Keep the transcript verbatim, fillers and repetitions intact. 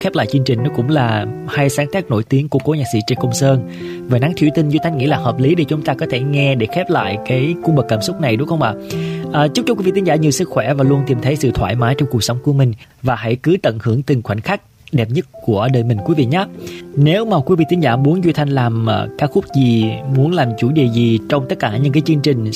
khép lại chương trình nó cũng là hai sáng tác nổi tiếng của cố nhạc sĩ Trần Công Sơn. Và Nắng Thủy Tinh Duy Thanh nghĩ là hợp lý để chúng ta có thể nghe để khép lại cái cung bậc cảm xúc này, đúng không ạ? À, chúc cho quý vị thính giả nhiều sức khỏe và luôn tìm thấy sự thoải mái trong cuộc sống của mình, và hãy cứ tận hưởng từng khoảnh khắc đẹp nhất của đời mình quý vị nhé. Nếu mà quý vị thính giả muốn Duy Thanh làm uh, ca khúc gì, muốn làm chủ đề gì trong tất cả những cái chương trình